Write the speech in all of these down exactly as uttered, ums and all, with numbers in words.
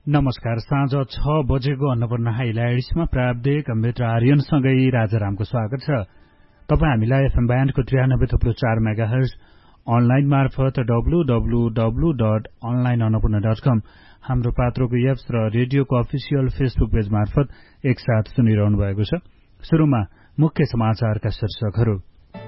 नमस्कार, साँझ छ बजेको अन्नपूर्ण हाइलाइट्समा प्राविधिक अमृत आर्यनसँगै राजारामको स्वागत छ। तपाईँ हामीलाई एफएम ब्यान्डको त्रियानब्बे थुप्रो चार मेगाहर्ज अनलाइन मार्फत W W W dot online Annapurna dot कम हाम्रो पात्रोको एप्स र रेडियोको अफिसियल फेसबुक पेज मार्फत एकसाथ सुनिरहनु भएको छ। सुरुमा मुख्य समाचारका शीर्षकहरू।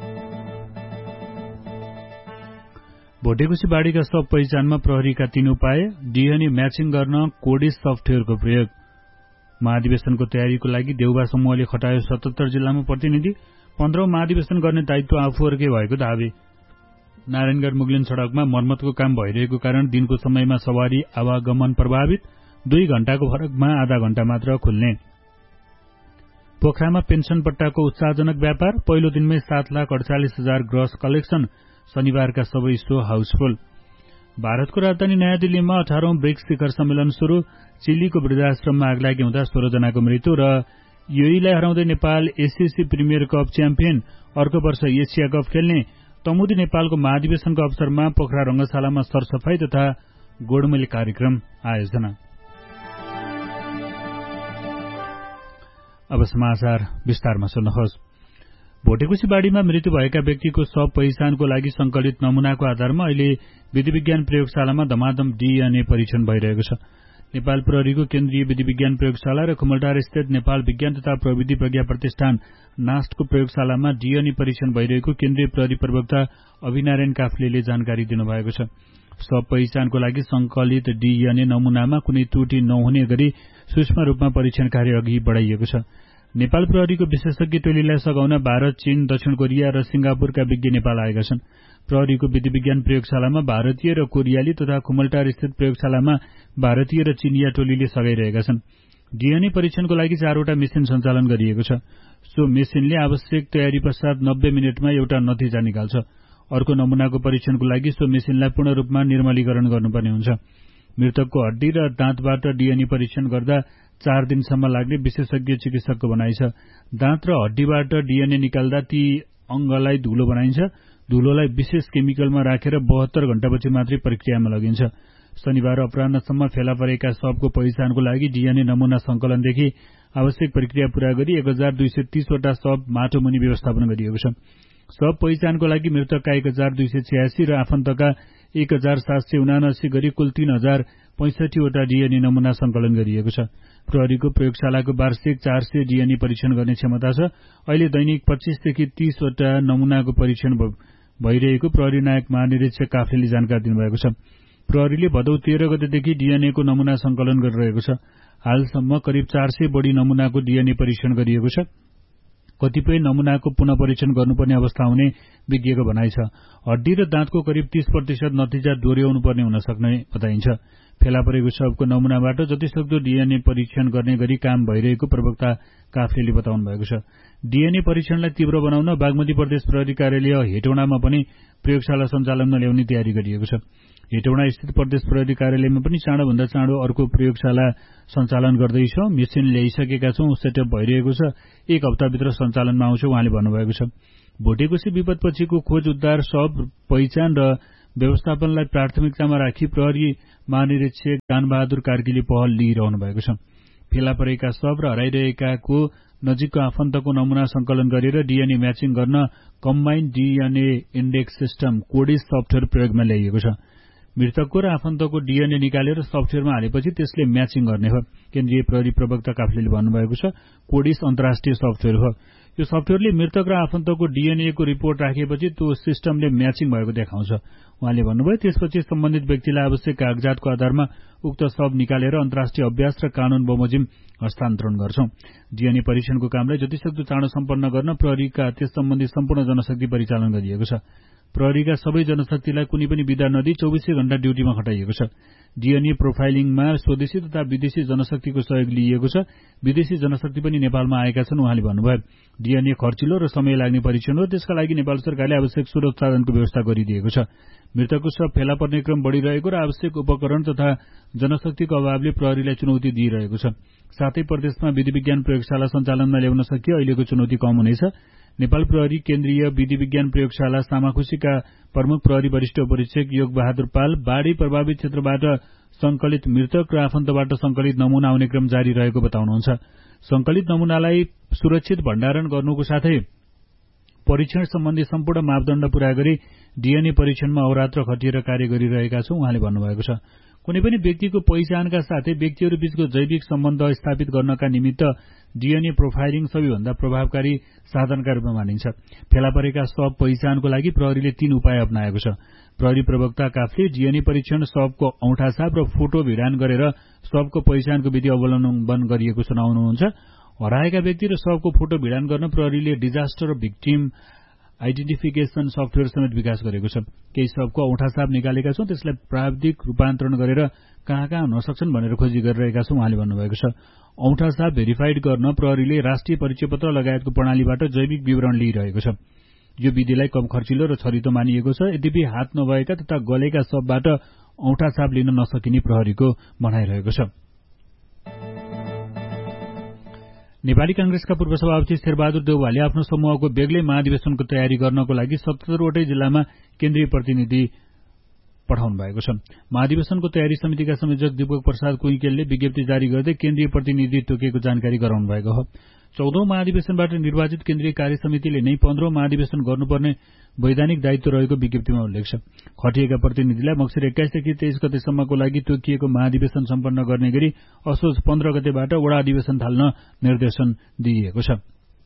भोटेकुसी बाढीका सब पहिचानमा प्रहरीका तीन उपाय, डीएनए म्याचिङ गर्न कोडिस सफ्टवेयरको प्रयोग। महाधिवेशनको तयारीको लागि देउबा समूहले खटायो सतहत्तर जिल्लामा प्रतिनिधि, पन्ध्रौं महाधिवेशन गर्ने दायित्व आफूहरूकै भएको दावी। नारायणगढ़ मुगलिन सड़कमा मर्मतको काम भइरहेको कारण दिनको समयमा सवारी आवागमन प्रभावित, दुई घण्टाको फरकमा आधा घण्टा मात्र खुल्ने। पोखरामा पेन्सन पट्टाको उत्साहजनक व्यापार, पहिलो दिनमै सात लाख अडचालिस हजार ग्रस कलेक्सन, शनिबारका सबै शो हाउसफुल। भारतको राजधानी नयाँ दिल्लीमा अठारौं ब्रिक्स शिखर सम्मेलन शुरू, चिलीको वृद्धाश्रममा आगलागी हुँदा सोह्र जनाको मृत्यु र युएईलाई हराउँदै Nepal ACC premier cup champion, अर्को वर्ष एसिया कप खेल्ने। तमुदी नेपालको महाधिवेशनको अवसरमा पोखरा रंगशालामा सरसफाई तथा गोडमेल कार्यक्रम आयोजना। अब समाचार विस्तारमा सुन्नुहोस्। भोटेकुसी बाढीमा मृत्यु भएका व्यक्तिको शव पहिचानको लागि संकलित नमूनाको आधारमा अहिले विधि विज्ञान प्रयोगशालामा धमाधम डीएनए परीक्षण भइरहेको छ। नेपाल प्रहरीको केन्द्रीय विधि विज्ञान प्रयोगशाला र खुमलटार स्थित नेपाल विज्ञान तथा प्रविधि प्रज्ञा प्रतिष्ठान नास्टको प्रयोगशालामा डीएनए परीक्षण भइरहेको केन्द्रीय प्रहरी प्रवक्ता अभिनारायण काफ्लेले जानकारी दिनुभएको छ। शव पहिचानको लागि संकलित डीएनए नमूनामा कुनै त्रुटि नहुने गरी सूक्ष्म रूपमा परीक्षण कार्य अघि बढ़ाइएको छ। नेपाल प्रहरीको विशेषज्ञ टोलीलाई सघाउन भारत, चीन, दक्षिण कोरिया र सिंगापुरका विज्ञ नेपाल आएका छन्। प्रहरीको विधि विज्ञान प्रयोगशालामा भारतीय र कोरियाली तथा खुमलटार स्थित प्रयोगशालामा भारतीय र चीनिया टोलीले सघाइरहेका छन्। डीएनए परीक्षणको लागि चारवटा मेसिन सञ्चालन गरिएको छ। सो मेसिनले आवश्यक तयारी पश्चात नब्बे मिनटमा एउटा नतिजा निकाल्छ। अर्को नमूनाको परीक्षणको लागि सो मेसिनलाई पूर्ण रूपमा निर्मलीकरण गर्नुपर्ने हुन्छ। मृतकको हड्डी र दाँतबाट डीएनए परीक्षण गर्दा चार दिनसम्म लाग्ने विशेषज्ञ चिकित्सकको भनाइ छ। दाँत र हड्डीबाट डीएनए निकाल्दा ती अंगलाई धुलो बनाइन्छ। धुलोलाई विशेष केमिकलमा राखेर बहत्तर घण्टापछि मात्रै प्रक्रियामा लगिन्छ। शनिबार अपराह्नसम्म फेला परेका शवको पहिचानको लागि डीएनए नमूना संकलनदेखि आवश्यक प्रक्रिया पूरा गरी एक हजार दुई सय तीसवटा शव माटो मुनि व्यवस्थापन गरिएको छ। शव पहिचानको लागि मृतकका एक हजार दुई सय छयासी र आफन्तका एक हजार सात सय उनासी गरी कुल तीन हजार पैंसठीवटा डीएनए नमूना संकलन गरिएको छ। प्रहरीको प्रयोगशालाको वार्षिक चार सय डीएनए परीक्षण गर्ने क्षमता छ। अहिले दैनिक पच्चीसदेखि तीसवटा नमूनाको परीक्षण भइरहेको प्रहरी नायक महानिरीक्षक काफ्लेले जानकारी दिनुभएको छ। प्रहरीले भदौ तेह्र गतेदेखि डीएनएको नमूना संकलन गरिरहेको छ। हालसम्म करिब चार सय बढ़ी नमूनाको डीएनए परीक्षण गरिएको छ। कतिपय नमूनाको पुनः परीक्षण गर्नुपर्ने अवस्था हुने विज्ञको भनाइ छ। हड्डी र दाँतको करिब तीस प्रतिशत नतिजा दोहोर्याउनु पर्ने हुन सक्ने बताइन्छ। फेला परेको शवको नमूनाबाट जतिसक्दो डीएनए परीक्षण गर्ने गरी काम भइरहेको प्रवक्ता काफ्लेले बताउनु भएको छ। डीएनए परीक्षणलाई तीव्र बनाउन बागमती प्रदेश प्रहरी कार्यालय हेटौडामा पनि प्रयोगशाला सञ्चालनमा ल्याउने तयारी गरिएको छ। हेटौडा स्थित प्रदेश प्रहरी कार्यालयमा पनि चाँडोभन्दा चाँडो अर्को प्रयोगशाला सञ्चालन गर्दैछौं। मेसिन ल्याइसकेका छौं, सेटअप भइरहेको छ। एक हप्ताभित्र सञ्चालनमा आउँछ उहाँले भन्नुभएको छ। भोटेकुसी विपदपछिको खोज उद्धार, शव पहिचान र व्यवस्थापनलाई प्राथमिकतामा राखी प्रहरी महानिरीक्षक दानबहादुर कार्कीले पहल लिइरहनु भएको छ। फेला परेका शव र हराइरहेकाको नजिकको आफन्तको नमूना संकलन गरेर डीएनए म्याचिङ गर्न combined DNA index system कोडिस software प्रयोगमा ल्याइएको छ। मृतकको र आफन्तको डीएनए निकालेर सफ्टवेयरमा हालेपछि त्यसले म्याचिङ गर्ने हो। केन्द्रीय प्रहरी प्रवक्ता काफ्लेले भन्नुभएको छ। कोडिस अन्तर्राष्ट्रिय सफ्टवेयर हो। यो सफ्टवेयरले मृतक र आफन्तको डीएनएको रिपोर्ट राखेपछि त्यो सिस्टमले म्याचिङ भएको देखाउँछ। उहाँले भन्नुभयो, त्यसपछि सम्बन्धित व्यक्तिलाई आवश्यक कागजातको आधारमा उक्त शव निकालेर अन्तर्राष्ट्रिय अभ्यास र कानून बमोजिम हस्तान्तरण गर्छौं। डीएनए परीक्षणको कामलाई जतिसक्दो चाँडो सम्पन्न गर्न प्रहरीका त्यस सम्बन्धी सम्पूर्ण जनशक्ति परिचालन गरिएको छ। प्रहरीका सबै जनशक्तिलाई कुनै पनि विदा नदिई चौबीसै घण्टा ड्यूटीमा खटाइएको छ। डीएनए प्रोफाइलिङमा स्वदेशी तथा विदेशी जनशक्तिको सहयोग लिइएको छ। विदेशी जनशक्ति पनि नेपालमा आएका छन्। उहाँले भन्नुभयो, डीएनए खर्चिलो र समय लाग्ने परीक्षण हो। त्यसका लागि नेपाल सरकारले आवश्यक सुरक्षा साधनको व्यवस्था गरिदिएको छ। मृतकको शव फेला पर्ने क्रम बढ़िरहेको र आवश्यक उपकरण तथा जनशक्तिको अभावले प्रहरीलाई चुनौती दिइरहेको छ। साथै प्रदेशमा विधि विज्ञान प्रयोगशाला सञ्चालनमा ल्याउन सकिए अहिलेको चुनौती कम हुनेछ। नेपाल प्रहरी केन्द्रीय विधि विज्ञान प्रयोगशाला सामाखुसीका प्रमुख प्रहरी वरिष्ठ उपरीक्षक योग बहादुर पाल बाढ़ी प्रभावित क्षेत्रबाट संकलित मृतक र आफन्तबाट संकलित नमूना आउने क्रम जारी रहेको बताउनुहुन्छ। संकलित नमूनालाई सुरक्षित भण्डारण गर्नुको साथै परीक्षण सम्बन्धी सम्पूर्ण मापदण्ड पूरा गरी डीएनए परीक्षणमा अहोरात्र खटिएर कार्य गरिरहेका छौं उहाँले भन्नुभएको छ। कुनै पनि व्यक्तिको पहिचानका साथै व्यक्तिहरू बीचको जैविक सम्बन्ध स्थापित गर्नका निमित्त डीएनए प्रोफाइलिङ सबैभन्दा प्रभावकारी साधनका रूपमा मानिन्छ। फेला परेका शव पहिचानको लागि प्रहरीले तीन उपाय अपनाएको छ। प्रहरी प्रवक्ता काफले डीएनए परीक्षण शवको औंठाछाप र फोटो भिडान गरेर शवको पहिचानको विधि अवलम्बन गरिएको सुनाउनुहुन्छ। हराएका व्यक्ति र शवको फोटो भिडान गर्न प्रहरीले डिजास्टर भिक्टिम आइडेन्टिफिकेशन सफ्टवेयर समेत विकास गरेको छ। केही शवको औंठाछाप निकालेका छौं, त्यसलाई प्राविधिक रूपान्तरण गरेर कहाँ कहाँ हुन सक्छन् भनेर खोजी गरिरहेका छौं उहाँले भन्नुभएको छ। औंठाछाप भेरिफाइड गर्न प्रहरीले राष्ट्रिय परिचय पत्र लगायतको प्रणालीबाट जैविक विवरण लिइरहेको छ। यो विधिलाई कम खर्चिलो र छरितो मानिएको छ। यद्यपि हात नभएका तथा गलेका शवबाट औंठाछाप लिन नसकिने प्रहरीको भनाइरहेको छ। नेपाली कांग्रेसका पूर्व सभापति शेरबहादुर देउवाले आफ्नो समूहको बेग्लै महाधिवेशनको तयारी गर्नको लागि सतहत्तरवटै जिल्लामा केन्द्रीय प्रतिनिधि पठाउनु भएको छ। महाधिवेशनको तयारी समितिका संयोजक दीपक प्रसाद कुइकेलले विज्ञप्ति जारी गर्दै केन्द्रीय प्रतिनिधि तोकिएको जानकारी गराउनु भएको हो। चौधौं महाधिवेशनबाट निर्वाचित केन्द्रीय कार्य समितिले नै पन्ध्रौं महाधिवेशन गर्नुपर्ने वैधानिक दायित्व रहेको विज्ञप्तिमा उल्लेख छ। खटिएका प्रतिनिधिलाई मक्सिर एक्काइसदेखि तेइस गतेसम्मको लागि तोकिएको महाधिवेशन सम्पन्न गर्ने गरी असोज पन्ध्र गतेबाट वडा अधिवेशन थाल्न निर्देशन दिइएको छ।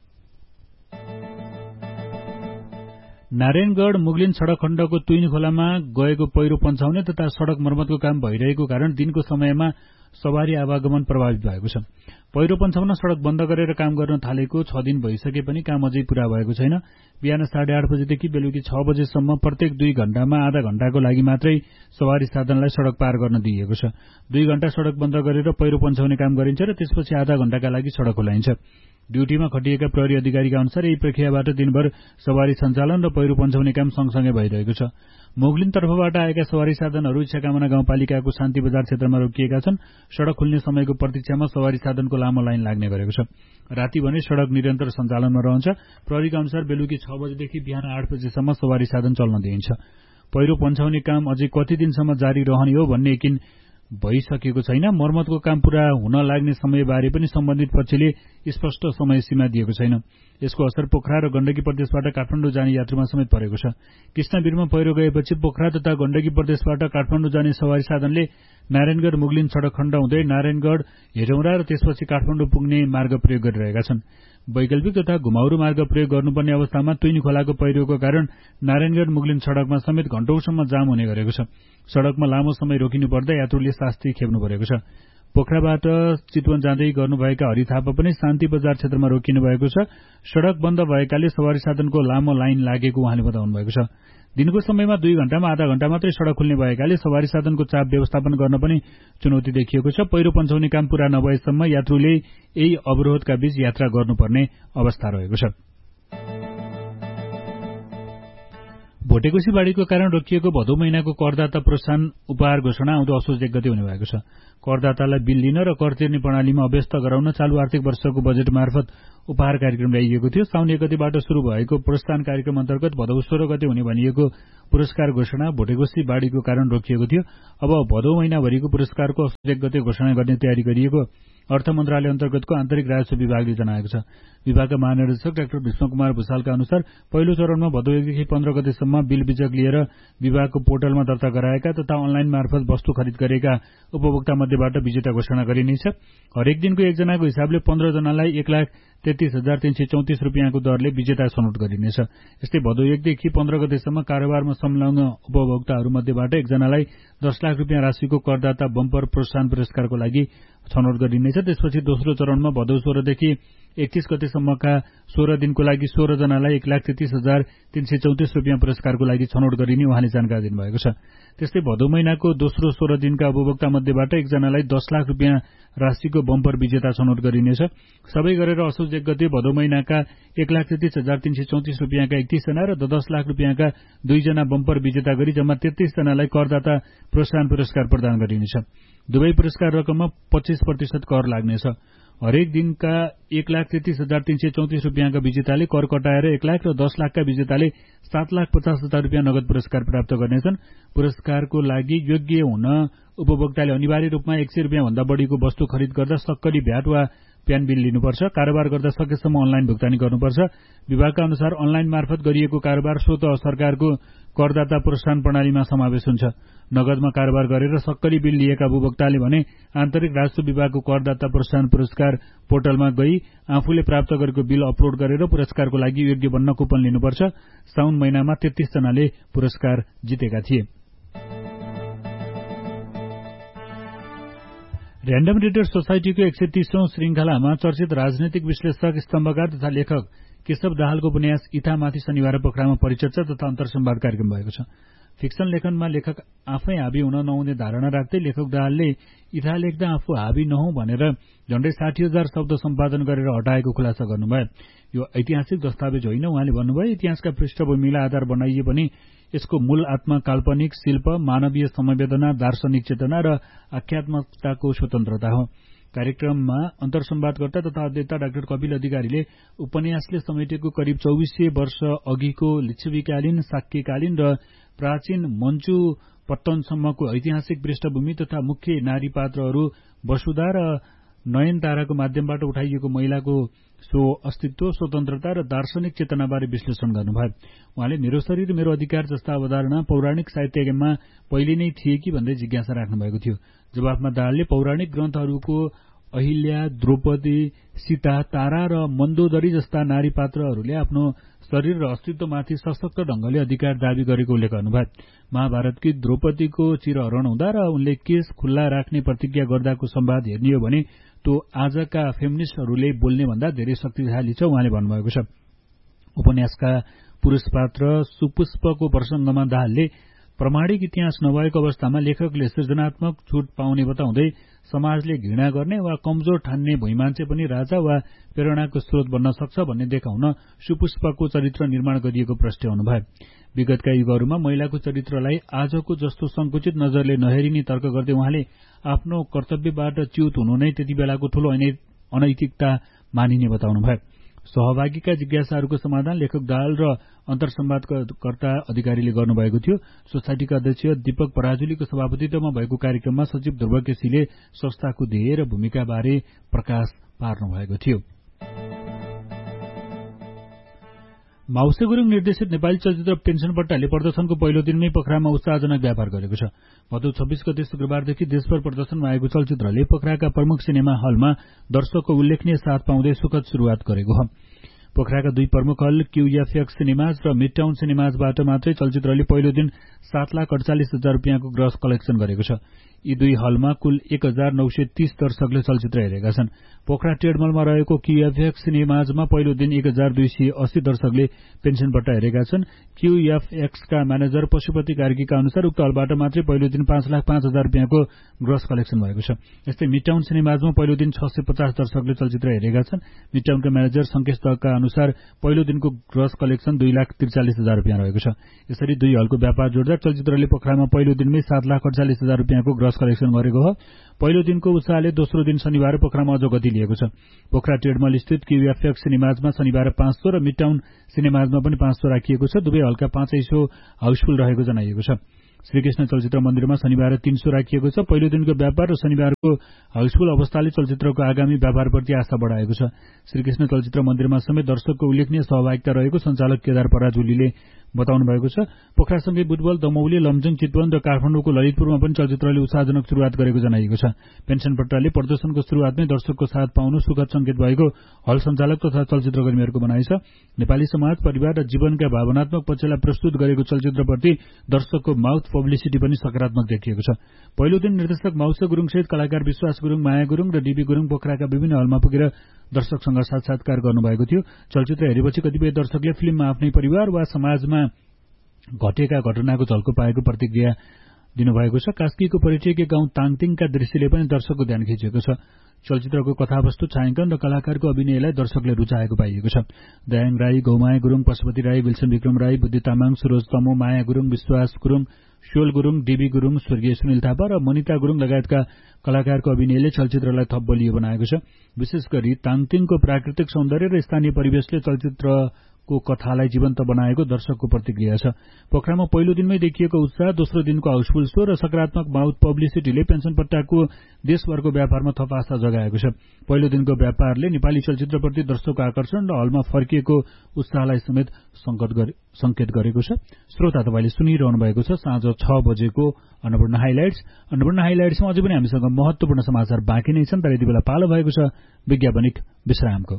नारायणगढ़ मुगलिन सड़क खण्डको तुइन खोलामा गएको पहिरो पन्छाउने तथा सड़क मर्मतको काम भइरहेको कारण दिनको समयमा सवारी आवागमन प्रभावित भएको छ। पहिरो पन्छाउन सड़क बन्द गरेर काम गर्न थालेको छ दिन भइसके पनि काम अझै पूरा भएको छैन। बिहान साढे आठ बजेदेखि बेलुकी छ बजेसम्म प्रत्येक दुई घण्टामा आधा घण्टाको लागि मात्रै सवारी साधनलाई सड़क पार गर्न दिइएको छ। दुई घण्टा सड़क बन्द गरेर पहिरो पन्छाउने काम गरिन्छ र त्यसपछि आधा घण्टाका लागि सड़क खोलाइन्छ। ड्यूटीमा खटिएका प्रहरी अधिकारीका अनुसार यही प्रक्रियाबाट दिनभर सवारी सञ्चालन र पहिरो पन्छाउने काम सँगसँगै भइरहेको छ। मोगलिन तर्फबाट आएका सवारी साधनहरू इच्छाकामना गाउँपालिकाको शान्ति बजार क्षेत्रमा रोकिएका छन्। सड़क खुल्ने समयको प्रतीक्षामा सवारी साधनको लामो लाइन लाग्ने गरेको छ। राति भने सड़क निरन्तर सञ्चालनमा रहन्छ। प्रहरीका अनुसार बेलुकी छ बजेदेखि बिहान आठ बजेसम्म सवारी साधन चल्न दिइन्छ। पहिरो पन्छाउने काम अझै कति दिनसम्म जारी रहने हो भन्ने यकिन भइसकेको छैन। मर्मतको काम पूरा हुन लाग्ने समयबारे पनि सम्बन्धित पक्षले स्पष्ट समय सीमा दिएको छैन। यसको असर पोखरा र गण्डकी प्रदेशबाट काठमाडौँ जाने यात्रुमा समेत परेको छ। कृष्णवीरमा पहिरो गएपछि पोखरा तथा गण्डकी प्रदेशबाट काठमाडौँ जाने सवारी साधनले नारायणगढ़ मुगलिन सड़क खण्ड हुँदै नारायणगढ़ हेटौँडा र त्यसपछि काठमाडौँ पुग्ने मार्ग प्रयोग गरिरहेका छन्। वैकल्पिक तथा घुमाउरो मार्ग प्रयोग गर्नुपर्ने अवस्थामा तुइन खोलाको पहिरोको कारण नारायणगढ़ मुगलिन सड़कमा समेत घण्टौंसम्म जाम हुने गरेको छ। सड़कमा लामो समय रोकिनु पर्दा यात्रुले शास्ति खेप्नु परेको छ। पोखराबाट चितवन जाँदै गर्नुभएका हरि थापा पनि शान्ति बजार क्षेत्रमा रोकिनु भएको छ। सड़क बन्द भएकाले सवारी साधनको लामो लाइन लागेको उहाँले बताउनु भएको छ। दिनको समयमा दुई घण्टामा आधा घण्टा मात्रै सड़क खुल्ने भएकाले सवारी साधनको चाप व्यवस्थापन गर्न पनि चुनौती देखिएको छ। पहिरो पन्छाउने काम पूरा नभएसम्म यात्रुले यही अवरोधका बीच यात्रा गर्नुपर्ने अवस्था रहेको छ। भोटेकोशी बाढ़ीको कारण रोकिएको भदौ महिनाको करदाता प्रोत्साहन उपहार घोषणा आउँदो असोज एक गते हुने भएको छ। करदातालाई बिल लिन र कर तिर्ने प्रणालीमा अभ्यस्त गराउन चालू आर्थिक वर्षको बजेट मार्फत उपहार कार्यक्रम ल्याइएको थियो। साउन एक गतेबाट शुरू भएको प्रोत्साहन कार्यक्रम अन्तर्गत भदौ सोह्र गते हुने भनिएको पुरस्कार घोषणा भोटेकोशी बाढ़ीको कारण रोकिएको थियो। अब भदौ महिनाभरिको पुरस्कारको असोज एक गते घोषणा गर्ने तयारी गरिएको अर्थ मन्त्रालय अन्तर्गतको आन्तरिक राजस्व विभागले जनाएको छ। विभागका महानिर्देशक डाक्टर विष्णु कुमार भूषालका अनुसार पहिलो चरणमा भदौ एकदेखि पन्ध्र गतेसम्म बिल बिजक लिएर विभागको पोर्टलमा दर्ता गराएका तथा अनलाइन मार्फत वस्तु खरिद गरेका उपभोक्ता मध्येबाट विजेता घोषणा गरिनेछ। हरेक दिनको एकजनाको हिसाबले पन्ध्र जनालाई एक लाख तेत्तीस हजार तीन सय चौतिस रुपियाँको दरले विजेता छनौट गरिनेछ। यस्तै भदौ एकदेखि पन्ध्र गतेसम्म कारोबारमा संलग्न उपभोक्ताहरू मध्येबाट एकजनालाई दस लाख रुपियाँ राशिको करदाता बम्पर प्रोत्साहन पुरस्कारको लागि छनौट गरिनेछ। त्यसपछि दोस्रो चरणमा भदौ सोह्रदेखि एकतीस गतेसम्मका सोह्र दिनको लागि सोह्र जनालाई एक लाख तेत्तीस हजार तीन सय चौतिस रुपियाँ पुरस्कारको लागि छनौट गरिने उहाँले जानकारी दिनुभएको छ। त्यस्तै भदौ महिनाको दोस्रो सोह्र दिनका उपभोक्ता मध्येबाट एकजनालाई दस लाख रुपियाँ राशिको बम्पर विजेता छनौट गरिनेछ। सबै गरेर असोज एक गते भदौ महिनाका एक लाख तेत्तीस हजार तीन सय चौतिस रुपियाँका एकतीस जना र दस लाख रुपियाँका दुईजना बम्पर विजेता गरी जम्मा तेत्तीस जनालाई करदाता प्रोत्साहन पुरस्कार प्रदान गरिनेछ। दुवै पुरस्कार रकममा पच्चीस प्रतिशत कर लाग्नेछ। हरेक दिनका एक लाख तेत्तीस हजार तीन सय चौतिस रुपियाँका विजेताले कर कटाएर एक लाख र दस लाखका विजेताले सात लाख पचास हजार रुपियाँ नगद पुरस्कार प्राप्त गर्नेछन्। पुरस्कारको लागि योग्य हुन उपभोक्ताले अनिवार्य रूपमा एक सय रुपियाँ भन्दा बढीको वस्तु खरिद गर्दा सक्कली भ्याट वा प्यान बिल लिनुपर्छ। कारोबार गर्दा सकेसम्म अनलाइन भुक्तानी गर्नुपर्छ। विभागका अनुसार अनलाइन मार्फत गरिएको कारोबार स्वत सरकारको करदाता प्रोत्साहन प्रणालीमा समावेश हुन्छ। नगदमा कारोबार गरेर सक्कली बिल लिएका उपभोक्ताले भने आन्तरिक राजस्व विभागको करदाता प्रोत्साहन पुरस्कार पोर्टलमा गई आफूले प्राप्त गरेको बिल अपलोड गरेर पुरस्कारको लागि योग्य बन्न कुपन लिनुपर्छ। साउन महिनामा तेत्तीस जनाले पुरस्कार जितेका थिए। र्यान्डम रिडर सोसाइटीको एक सय तीसौं श्रृंखलामा चर्चित राजनैतिक विश्लेषक स्तम्भकार तथा लेखक केशव दाहालको उपन्यास इथामाथि शनिबार पोखरामा परिचर्चा तथा अन्तरसंवाद कार्यक्रम भएको छ। फिक्सन लेखनमा लेखक आफै हावी हुन नहुने धारणा राख्दै लेखक दाहालले इथा लेख्दा आफू हावी नहौं भनेर झण्डै साठी हजार शब्द सम्पादन गरेर हटाएको खुलासा गर्नुभयो। यो ऐतिहासिक दस्तावेज होइन उहाँले भन्नुभयो। इतिहासका पृष्ठभूमिलाई आधार बनाइए पनि यसको मूल आत्मा काल्पनिक शिल्प, मानवीय संवेदना, दार्शनिक चेतना र आख्यात्मकताको स्वतन्त्रता हो। कार्यक्रममा अन्तरसंवादकर्ता तथा अध्येता डाक्टर कपिल अधिकारीले उपन्यासले समेटेको करिब चौबिस सय वर्ष अघिको लिच्छवीकालीन, शाक्यकालीन र प्राचीन मञ्चु पत्तनसम्मको ऐतिहासिक पृष्ठभूमि तथा मुख्य नारी पात्रहरू वसुधा र नयनताराको माध्यमबाट उठाइएको महिलाको सो अस्तित्व, स्वतन्त्रता र दार्शनिक चेतनाबारे विश्लेषण गर्नुभयो। उहाँले मेरो शरीर मेरो अधिकार जस्ता अवधारणा पौराणिक साहित्यमा पहिले नै थिए कि भन्दै जिज्ञासा राख्नुभएको थियो। जवाफमा दाहालले पौराणिक ग्रन्थहरूको अहिल्या, द्रौपदी, सीता, तारा र मन्दोदरी जस्ता नारी पात्रहरूले आफ्नो शरीर र अस्तित्वमाथि सशक्त ढंगले अधिकार दावी गरेको उल्लेख गर्नुभयो। महाभारतकी द्रौपदीको चिरहरण हुँदा र उनले केस खुल्ला राख्ने प्रतिज्ञा गर्दाको संवाद हेर्ने हो भने त्यो आजका फेमिनिस्टहरूले बोल्ने भन्दा धेरै शक्तिशाली छ उहाँले भन्नुभएको छ। उपन्यासका पुरुष पात्र सुपुष्पको प्रसंगमा दाहालले प्रमाणिक इतिहास नभएको अवस्थामा लेखकले सृजनात्मक छुट पाउने बताउँदै समाजले घृणा गर्ने वा कमजोर ठान्ने भुइँमान्छे पनि राजा वा प्रेरणाको स्रोत बन्न सक्छ भन्ने देखाउन सुपुष्पको चरित्र निर्माण गरिएको प्रस्ट्याउनुभयो। विगतका युगहरूमा महिलाको चरित्रलाई आजको जस्तो संकुचित नजरले नहेरिने तर्क गर्दै उहाँले आफ्नो कर्तव्यबाट च्युत हुनु नै त्यति बेलाको ठूलो अनैतिकता मानिने बताउनुभयो। सहभागीका जिज्ञासाहरूको समाधान लेखक दाहाल र अन्तरसंवादकर्ता अधिकारीले गर्नुभएको थियो। सोसाइटीका अध्यक्ष दीपक पराजुलीको सभापतित्वमा भएको कार्यक्रममा सचिव ध्रुव केसीले संस्थाको ध्येय र भूमिकाबारे प्रकाश पार्नुभएको थियो। माउसे गुरुङ निर्देशित नेपाली चलचित्र पेन्सन पट्टाले प्रदर्शनको पहिलो दिनमै पोखरामा उत्साहजनक व्यापार गरेको छ। भदौ छब्बीस गते शुक्रबारदेखि देशभर प्रदर्शनमा आएको चलचित्रले पोखराका प्रमुख सिनेमा हलमा दर्शकको उल्लेखनीय साथ पाउँदै सुखद शुरूआत गरेको हो। पोखराका दुई प्रमुख हल क्यूएफएक्स सिनेमाज र मिडटाउन सिनेमाजबाट मात्रै चलचित्रले पहिलो दिन सात लाख अडचालिस हजार रुपियाँको ग्रस कलेक्सन गरेको छ। यी दुई हलमा कुल एक हजार नौ सय तीस दर्शकले चलचित्र हेरेका छन्। पोखरा ट्रेडमलमा रहेको क्यूएफएक्स सिनेमाजमा पहिलो दिन एक हजार दुई सय अस्सी दर्शकले पेन्सन पट्टा हेरेका छन्। क्यूएफएक्सका म्यानेजर पशुपति कार्कीका अनुसार उक्त हलबाट मात्रै पहिलो दिन पाँच लाख पाँच हजार रुपियाँको ग्रस कलेक्सन भएको छ। यस्तै मिडटाउन सिनेमाजमा पहिलो दिन छ सय पचास दर्शकले चलचित्र हेरेका छन्। मिडटाउनका म्यानेजर संकेश दगका अनुसार पहिलो दिनको ग्रस कलेक्सन दुई लाख त्रिचालिस हजार रुपियाँ रहेको छ। यसरी दुई हलको व्यापार जोड्दा चलचित्रले पोखरामा पहिलो दिनमै सात लाख अडचालिस हजार रुपियाँको ग्रस कलेक्सन गरेको हो। पहिलो दिनको उत्साहले दोस्रो दिन शनिबार पोखरामा अझ गति लिएको छ। पोखरा ट्रेडमल स्थित क्यूएफएक्स सिनेमाजमा शनिबार पाँच सौ र मिडटाउन सिनेमाजमा पनि पाँच सौ राखिएको छ। दुवै हलका पाँचै सौ हाउसफुल रहेको जनाइएको छ। श्रीकृष्ण चलचित्र मन्दिरमा शनिबार तीन सौ राखिएको छ। पहिलो दिनको व्यापार र शनिबारको हाउसफुल अवस्थाले चलचित्रको आगामी व्यापारप्रति आशा बढाएको छ। श्रीकृष्ण चलचित्र मन्दिरमा समेत दर्शकको उल्लेखनीय सहभागिता रहेको सञ्चालक केदार पराजुलीले बताउनु भएको छ। पोखरासँगै बुटबल, दमौली, लमजुङ, चितवन र काठमाडौँको ललितपुरमा पनि चलचित्रले उत्साहजनक शुरूआत गरेको जनाइएको छ। पेन्सन पट्टाले प्रदर्शनको शुरूआतमै दर्शकको साथ पाउनु सुखद संकेत भएको हल सञ्चालक तथा चलचित्रकर्मीहरूको भनाइ छ। नेपाली समाज, परिवार र जीवनका भावनात्मक पक्षलाई प्रस्तुत गरेको चलचित्रप्रति दर्शकको माउथ पब्लिसिटी पनि सकारात्मक देखिएको छ। पहिलो दिन निर्देशक माउसे गुरुङसहित कलाकार विश्वास गुरुङ, माया गुरुङ र डीबी गुरुङ पोखराका विभिन्न हलमा पुगेर दर्शकसँग साक्षात्कार गर्नुभएको थियो। चलचित्र हेरेपछि कतिपय दर्शकले फिल्ममा आफ्नै परिवार वा समाजमा घटेका घटनाको झल्को पाएको प्रतिक्रिया दिनुभएको छ। कास्कीको पर्यटकीय गाउँ ताङतिङका दृश्यले पनि दर्शकको ध्यान खिचेको छ। चलचित्रको कथावस्तु, छायाङ्कन र कलाकारको अभिनयलाई दर्शकले रुचाएको पाइएको छ। दयाङ राई, गौमाया गुरुङ, पशुपति राई, विल्सन विक्रम राई, बुद्धि तामाङ, सुरोज तमो, माया गुरुङ, विश्वास गुरुङ, श्योल गुरुङ, डीबी गुरुङ, स्वर्गीय सुनिल थापा र मनिता गुरुङ लगायतका कलाकारको अभिनयले चलचित्रलाई थप बलियो बनाएको छ। विशेष गरी ताङतिङको प्राकृतिक सौन्दर्य र स्थानीय परिवेशले चलचित्रको कथालाई जीवन्त बनाएको दर्शकको प्रतिक्रिया छ। पोखरामा पहिलो दिनमै देखिएको उत्साह, दोस्रो दिनको हाउसफुल शो र सकारात्मक माउथ पब्लिसिटीले पेन्सन पट्टाको देशभरको व्यापारमा थप आस्था जगाएको छ। पहिलो दिनको व्यापारले नेपाली चलचित्रप्रति दर्शकको आकर्षण र हलमा फर्किएको उत्साहलाई समेत संकेत गरेको छ। श्रोता, तपाईले सुनिरहनु भएको छ साँझ छ बजेको अन्नपूर्ण हाइलाइट्स। अन्नपूर्ण हाइलाइट्समा अझै पनि हामीसँग महत्वपूर्ण समाचार बाँकी नै छन्, तर यति बेला पालो भएको छ विज्ञापनिक विश्रामको।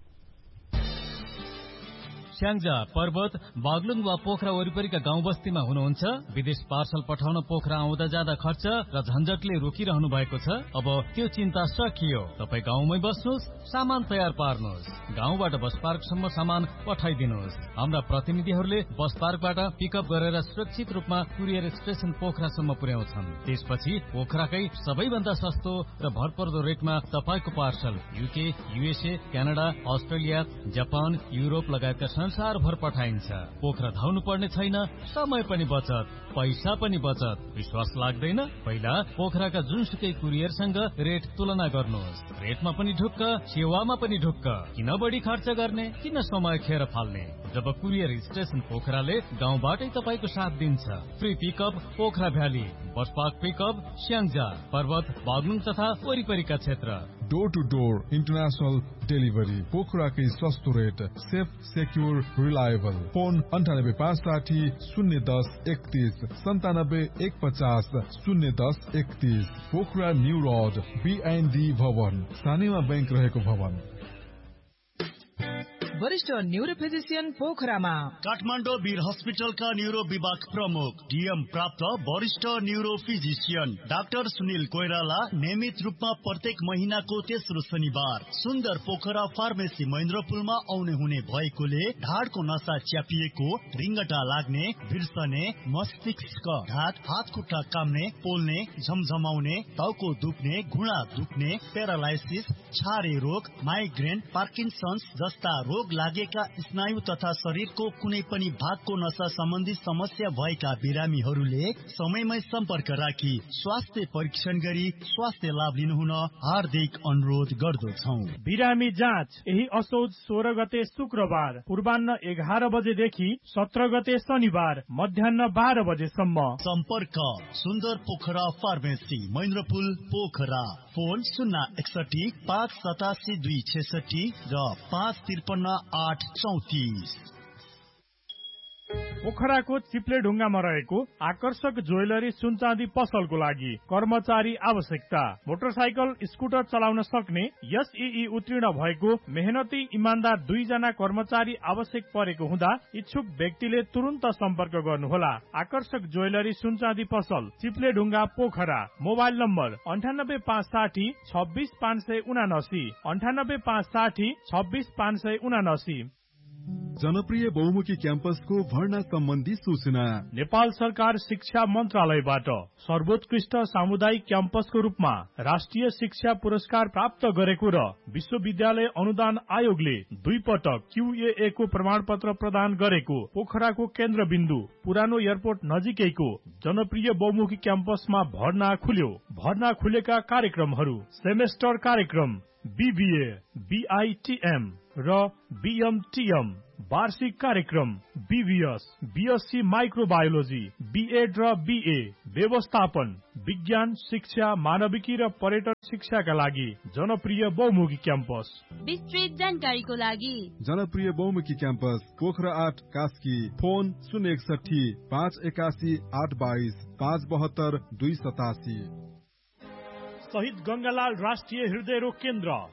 स्याङ्जा, पर्वत, बागलुङ वा पोखरा वरिपरिका गाउँ बस्तीमा हुनुहुन्छ? विदेश पार्सल पठाउन पोखरा आउँदा जाँदा खर्च र झन्झटले रोकिरहनु भएको छ? अब त्यो चिन्ता सकियो। तपाईँ गाउँमै बस्नुहोस्, सामान तयार पार्नुहोस्, गाउँबाट बस पार्कसम्म सामान पठाइदिनुहोस्। हाम्रा प्रतिनिधिहरूले बस पार्कबाट पिकअप गरेर सुरक्षित रूपमा कुरियर स्टेशन पोखरासम्म पुर्याउँछन्। त्यसपछि पोखराकै सबैभन्दा सस्तो र भरपर्दो रेटमा तपाईँको parcel UK, USA, Canada, Australia, Japan, Europe लगायतका संसारभर पठाइन्छ। पोखरा धाउनु पर्ने छैन, समय पनि बचत, पैसा पनि बचत। विश्वास लाग्दैन? पहिला पोखराका जुनसुकै कुरियरसँग रेट तुलना गर्नुहोस्। रेटमा पनि ढुक्क, सेवामा पनि ढुक्क। किन बढी खर्च गर्ने, किन समय खेर फाल्ने? जब कुरियर स्टेशन पोखराले गाउँबाटै तपाईँको साथ दिन्छ। Free pickup Pokhara valley, bus park pickup Syangja, पर्वत, बागलुङ तथा वरिपरिका क्षेत्र। Door two door international delivery, पोखराकै सस्तो rate, safe, secure, reliable. Phone अन्ठानब्बे पाँच साठी शून्य दस एकतीस सन्तानब्बे एक पचास शून्य दस एकतीस। पोखरा न्यू रोड, बीएनडी भवन, सानेमा बैंक रहेको भवन। वरिष्ठ न्यूरो फिजिशियन पोखरामा काठमाडौँ वीर हस्पिटलका न्यूरो विभाग प्रमुख, डीएम प्राप्त वरिष्ठ neuro physician doctor Sunil Koirala नियमित रूपमा प्रत्येक महिनाको तेस्रो शनिबार सुन्दर पोखरा फार्मेसी महेन्द्रपुलमा आउने हुने भएकोले ढाडको नसा च्यापिएको, रिङ्गटा लाग्ने, बिर्सने, मस्तिष्क घात, हात खुट्टा काम्ने, पोल्ने, झमझमाउने, टाउको दुख्ने, घुँडा दुख्ने, प्यारालाइसिस, छारे रोग, माइग्रेन, पार्किन्सन्स जस्ता रोग लागेका स्नायु तथा शरीरको कुनै पनि भागको नसा सम्बन्धी समस्या भएका बिरामीहरूले समयमै सम्पर्क राखी स्वास्थ्य परीक्षण गरी स्वास्थ्य लाभ लिनुहुन हार्दिक अनुरोध गर्दछौ। बिरामी जाँच यही असोज सोह्र गते शुक्रबार पूर्वाह्न एघार बजेदेखि सत्र गते शनिबार मध्याह बाह्र बजेसम्म। सम्पर्क सुन्दर पोखरा फार्मेसी महेन्द्रपुल पोखरा। फोन शून्य एकसठी पाँच सतासी दुई छेसठी र पाँच त्रिपन्न आठ चौतिस। पोखराको चिप्ले ढुङ्गामा रहेको आकर्षक ज्वेलरी सुनचाँदी पसलको लागि कर्मचारी आवश्यकता। मोटरसाइकल स्कुटर चलाउन सक्ने एसईई उत्तीर्ण भएको मेहनती इमान्दार दुईजना कर्मचारी आवश्यक परेको हुँदा इच्छुक व्यक्तिले तुरन्त सम्पर्क गर्नुहोला। आकर्षक ज्वेलरी सुनचाँदी पसल चिप्ले ढुङ्गा पोखरा। मोबाइल नम्बर अन्ठानब्बे पाँच साठी छब्बिस पाँच सय उनासी अन्ठानब्बे पाँच साठी छब्बिस पाँच सय उनासी। जनप्रिय बहुमुखी क्याम्पसको भर्ना सम्बन्धी सूचना नेपाल सरकार शिक्षा मन्त्रालयबाट सर्वोत्कृष्ट सामुदायिक क्याम्पसको रूपमा राष्ट्रिय शिक्षा पुरस्कार प्राप्त गरेको र विश्वविद्यालय अनुदान आयोगले दुई पटक क्यूएए को प्रमाण पत्र प्रदान गरेको पोखराको केन्द्रबिन्दु पुरानो एयरपोर्ट नजिकैको जनप्रिय बहुमुखी क्याम्पसमा भर्ना खुल्यो। भर्ना खुलेका कार्यक्रमहरू सेमेस्टर कार्यक्रम बीबीए, बीआईटीएम र बीएमटीएम, वार्षिक कार्यक्रम बीबीएस, बीएससी माइक्रोबायोलोजी, बीएड र बीए, व्यवस्थापन, विज्ञान शिक्षा, मानविकी र पर्यटन शिक्षाका लागि जनप्रिय बहुमुखी क्याम्पस। विस्तृत जानकारीको लागि जनप्रिय बहुमुखी क्याम्पस पोखरा आठ कास्की। फोन शून्य एकसठी पाँच एकासी आठ बाइस पाँच बहत्तर दुई सतासी। शहीद गंगालाल राष्ट्रिय हृदय रोग केन्द्र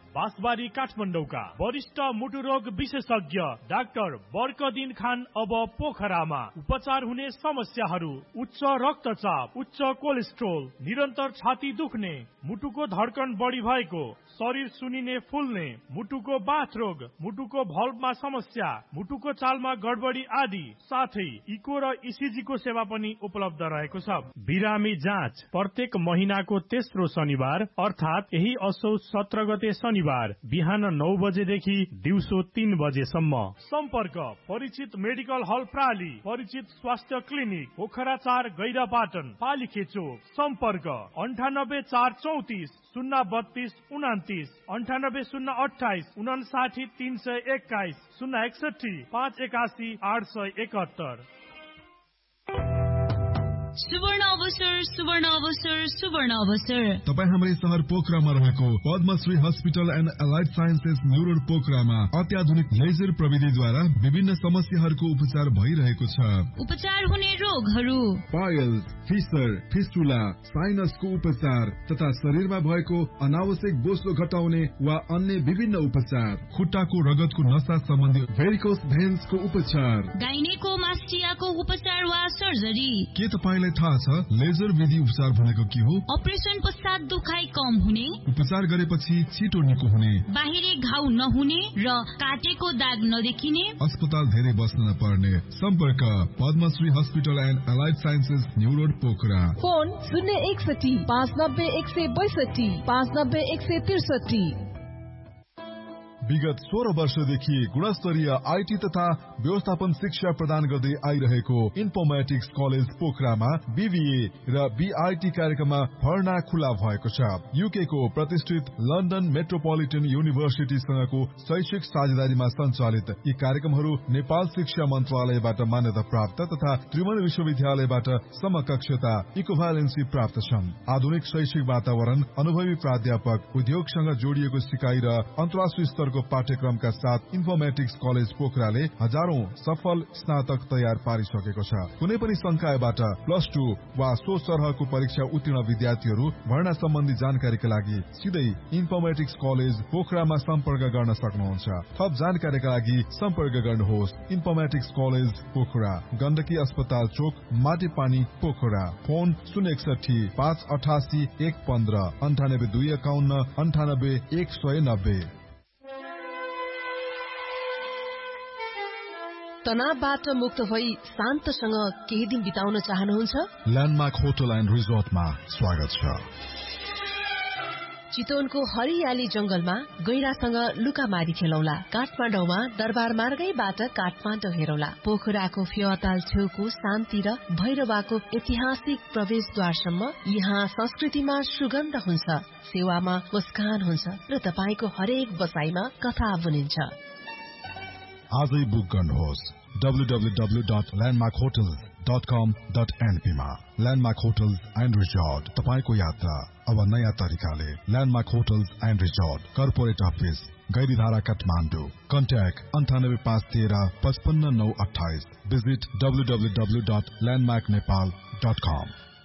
बाँसबारी काठमाडौँका वरिष्ठ मुटु रोग विशेषज्ञ डाक्टर बर्कदिन खान अब पोखरामा। उपचार हुने समस्याहरू उच्च रक्तचाप, उच्च कोलेस्ट्रोल, निरन्तर छाती दुख्ने, मुटुको धड्कन बढी भएको, शरीर सुनिने फुल्ने, मुटुको बाथ रोग, मुटुको भल्भमा समस्या, मुटुको चालमा गडबडी आदि साथै इको र इसिजी को सेवा पनि उपलब्ध रहेको छ। बिरामी जाँच प्रत्येक महिनाको तेस्रो शनिबार अर्थात यही असोज सत्र गते शनिबार बिहान नौ बजेदेखि दिउँसो तीन बजेसम्म। सम्पर्क परिचित मेडिकल हल प्राली, परिचित स्वास्थ्य क्लिनिक पोखरा चार गैरापाटन पालिखे चोक। सम्पर्क अन्ठानब्बे चार चौतिस शून्य बत्तीस उनातिस, अन्ठानब्बे शून्य अठाइस उनासाठी तीन सय एक्काइस, शून्य एकसठी पाँच एकासी आठ सय एकहत्तर। सुवर्ण अवसर, सुवर्ण अवसर, सुवर्ण अवसर। तपाईँ हाम्रै शहर पोखरामा रहेको Padmashri hospital and allied sciences new road पोखरामा अत्याधुनिक लेजर प्रविधिद्वारा विभिन्न समस्याहरूको उपचार भइरहेको छ। उपचार हुने रोगहरू पाइल्स, फिसर, फिस्टुला, साइनसको उपचार तथा शरीरमा भएको अनावश्यक बोसो घटाउने वा अन्य विभिन्न उपचार, खुट्टाको रगतको नसा सम्बन्धी भेरिकोस भेन्सको उपचार, गाइनेकोमास्टियाको उपचार वा सर्जरी। के तपाईँलाई थाहा छ लेजर विधि उपचार भनेको के हो? अपरेसन पश्चात दुखाइ कम हुने, उपचार गरेपछि छिटो निको हुने, बाहिरी घाउ नहुने र काटेको दाग नदेखिने, अस्पताल धेरै बस्न नपर्ने। सम्पर्क Padmashri hospital and allied sciences new road Pokhara. Phone शून्य एकसठी पाँच नब्बे एक सय बैसठी पाँच नब्बे एक सय त्रिसठी। विगत सोह्र वर्षदेखि गुणस्तरीय आइटी तथा व्यवस्थापन शिक्षा प्रदान गर्दै आइरहेको इन्फोर्मेटिक्स कलेज पोखरामा बीबीए र बीआईटी कार्यक्रममा भर्ना खुला भएको छ। युके को प्रतिष्ठित लन्डन मेट्रोपोलिटन युनिभर्सिटीसँगको शैक्षिक साझेदारीमा सञ्चालित यी कार्यक्रमहरू नेपाल शिक्षा मन्त्रालयबाट मान्यता प्राप्त तथा त्रिभुवन विश्वविद्यालयबाट समकक्षता इक्विभ्यालेन्सी प्राप्त छन्। आधुनिक शैक्षिक वातावरण, अनुभवी प्राध्यापक, उद्योगसँग जोडिएको सिकाइ र अन्तर्राष्ट्रिय स्तरको पाठ्यक्रमका साथ इन्फोर्मेटिक्स कलेज पोखराले हजारौं सफल स्नातक तयार पारिसकेको छ। कुनै पनि संकायबाट प्लस टू वा सो सरहको परीक्षा उत्तीर्ण विद्यार्थीहरू भर्ना सम्बन्धी जानकारीका लागि सिधै इन्फोर्मेटिक्स कलेज पोखरामा सम्पर्क गर्न सक्नुहुन्छ। थप जानकारीका लागि सम्पर्क गर्नुहोस् इन्फोर्मेटिक्स कलेज पोखरा, गण्डकी अस्पताल चोक, माटेपानी पोखरा। फोन शून्य एकसठी पाँच अठासी एक पन्ध्र अन्ठानब्बे दुई एकाउन्न अन्ठानब्बे एक सय नब्बे। तनावबाट मुक्त भई शान्तसँग केही दिन बिताउन चाहनुहुन्छ? ल्यान्डमार्क होटल एन्ड रिजोर्टमा स्वागत छ। चितवनको हरियाली जंगलमा गैरासँग लुकामारी खेलौला। काठमाडौँमा दरबार मार्गैबाट काठमाडौँ हेरौला। पोखराको फेवाताल छेउको शान्ति र भैरवाको ऐतिहासिक प्रवेशद्वारसम्म यहाँ संस्कृतिमा सुगन्ध हुन्छ, सेवामा मुस्कान हुन्छ र तपाईँको हरेक बसाइमा कथा बुनिन्छ। आजै बुक गर्नुहोस् W W W dot landmark hotel dot कम डट एनपी मा। ल्यान्डमार्क होटल्स एन्ड रिजोर्ट, तपाईँको यात्रा अब नयाँ तरिकाले। Landmark hotels and resort, corporate office, Gairidhara Kathmandu. Contact अन्ठानब्बे पाँच तेह्र पचपन्न नौ अठाइस। Visit W W W dot landmark Nepal dot कम।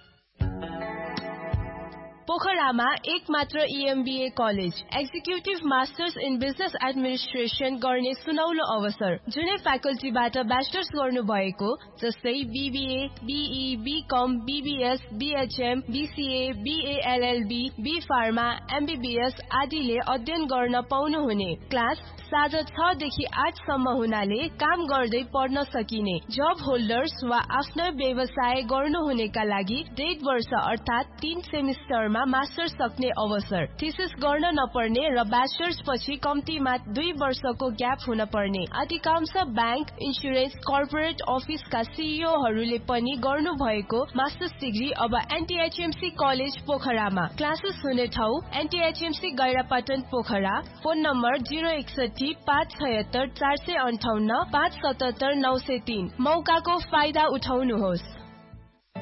पोखरामा एक मात्र इएमबीए college, executive masters in business administration गर्ने सुनौलो अवसर। जुनै फ्याकल्टीबाट ब्याचलर्स गर्नु भएको जस्तै BBA, be, become, BBS, BHM, BCA, BLLB, be pharma, MBBS आदिले अध्ययन गर्न पाउनुहुने। क्लास साँझ छ देखि आठ सम्म हुनाले काम गर्दै पढ्न सकिने। जब होल्डर्स वा आफ्नो व्यवसाय गर्नुहुनेका लागि डेढ वर्ष अर्थात तीन सेमिस्टरमा मास्टर्स सक्ने अवसर। थिसिस गर्न नपर्ने र ब्याचलर्स पछि कम्तीमा दुई वर्षको ग्याप हुन पर्ने। अधिकांश ब्याङ्क, इन्सुरेन्स, कर्पोरेट अफिसका सीईओहरूले पनि गर्नु भएको मास्टर्स डिग्री अब एनटीएचएमसी कलेज पोखरामा। क्लासेस हुने ठाउँ एनटीएचएमसी गैरापाटन पोखरा। फोन नम्बर जिरो एकसठी पाँच छयत्तर चार सय अन्ठाउन्न पाँच सतहत्तर नौ सय तीन। मौकाको फाइदा उठाउनुहोस्।